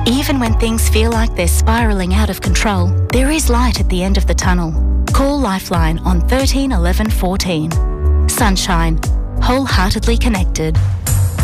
Even when things feel like they're spiralling out of control, there is light at the end of the tunnel. Call Lifeline on 13 11 14. Sunshine. Wholeheartedly connected.